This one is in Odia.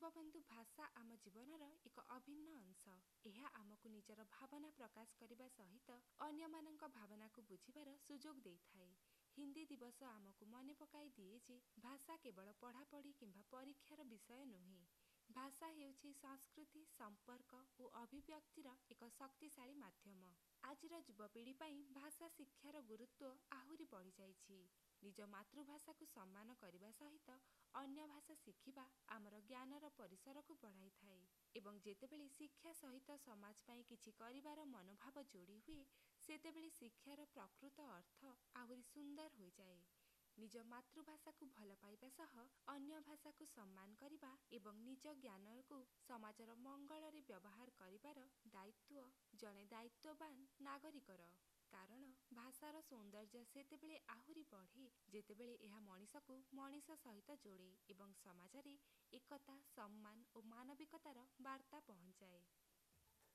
ଯୁବବନ୍ଧୁ ଭାଷା ଆମ ଜୀବନର ଏକ ଅଭିନ୍ନ ଅଂଶ। ଏହା ଆମକୁ ନିଜର ଭାବନା ପ୍ରକାଶ କରିବା ସହିତ ଅନ୍ୟମାନଙ୍କ ଭାବନାକୁ ବୁଝିବାର ସୁଯୋଗ ଦେଇଥାଏ। ହିନ୍ଦୀ ଦିବସ ଆମକୁ ମନେ ପକାଇ ଦିଏ ଯେ ଭାଷା କେବଳ ପଢ଼ାପଢ଼ି କିମ୍ବା ପରୀକ୍ଷାର ବିଷୟ ନୁହେଁ। ଭାଷା ହେଉଛି ସଂସ୍କୃତି, ସମ୍ପର୍କ ଓ ଅଭିବ୍ୟକ୍ତିର ଏକ ଶକ୍ତିଶାଳୀ ମାଧ୍ୟମ। ଆଜିର ଯୁବପିଢ଼ି ପାଇଁ ଭାଷା ଶିକ୍ଷାର ଗୁରୁତ୍ୱ ଆହୁରି ବଢ଼ିଯାଇଛି। ନିଜ ମାତୃଭାଷାକୁ ସମ୍ମାନ କରିବା ସହିତ ଅନ୍ୟ ଭାଷା ଶିଖିବା ଆମର ଜ୍ଞାନର ପରିସରକୁ ବଢ଼ାଇଥାଏ ଏବଂ ଯେତେବେଳେ ଶିକ୍ଷା ସହିତ ସମାଜ ପାଇଁ କିଛି କରିବାର ମନୋଭାବ ଯୋଡ଼ି ହୁଏ, ସେତେବେଳେ ଶିକ୍ଷାର ପ୍ରକୃତ ଅର୍ଥ ଆହୁରି ସୁନ୍ଦର ହୋଇଯାଏ। ନିଜ ମାତୃଭାଷାକୁ ଭଲ ପାଇବା ସହ ଅନ୍ୟ ଭାଷାକୁ ସମ୍ମାନ କରିବା ଏବଂ ନିଜ ଜ୍ଞାନକୁ ସମାଜର ମଙ୍ଗଳରେ ବ୍ୟବହାର କରିବାର ଦାୟିତ୍ୱ ଜଣେ ଦାୟିତ୍ୱବାନ ନାଗରିକର। କାରଣ ଭାଷାର ସୌନ୍ଦର୍ଯ୍ୟ ସେତେବେଳେ ଆହୁରି ବଢ଼େ ଯେତେବେଳେ ଏହା ମଣିଷକୁ ମଣିଷ ସହିତ ଯୋଡ଼େ ଏବଂ ସମାଜରେ ଏକତା, ସମ୍ମାନ ଓ ମାନବିକତାର ବାର୍ତ୍ତା